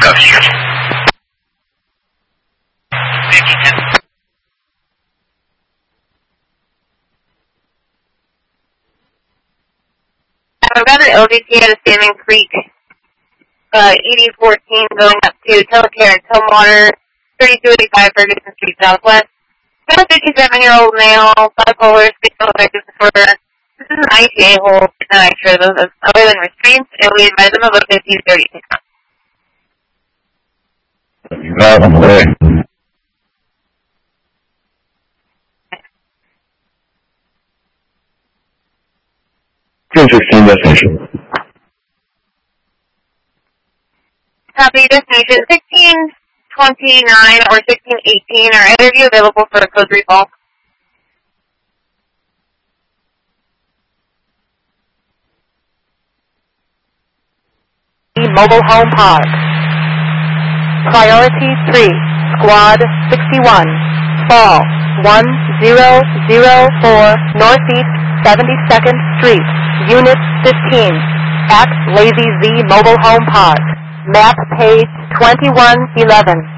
I've got an LVT at a Salmon Creek, ED14 going up to Telecare and Tumwater, 3285 Ferguson Street Southwest. Got a 57-year-old male, bipolar, schizophrenic disorder. This is an ITA hold, not extra, those other than restraints, and we advise them about 1530 pickup. You got on the way. 216 destination. Copy, destination 1629 or 1618. Are either of you available for a code recall? Mobile Home Park. Priority 3, Squad 61, Fall 1004 Northeast 72nd Street, Unit 15, at Lazy Z Mobile Home Park. Map page 2111.